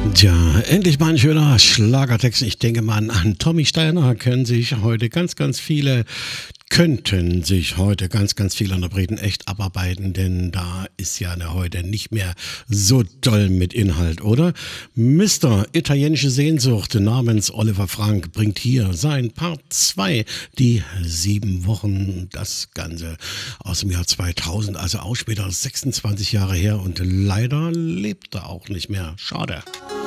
Tja, endlich mal ein schöner Schlagertext. Ich denke mal an Tommy Steiner könnten sich heute ganz viele Interpreten echt abarbeiten, denn da ist ja heute nicht mehr so doll mit Inhalt, oder? Mister Italienische Sehnsucht namens Oliver Frank bringt hier sein Part 2, die 7 Wochen, das Ganze aus dem Jahr 2000, also auch später 26 Jahre her und leider lebt er auch nicht mehr. Schade.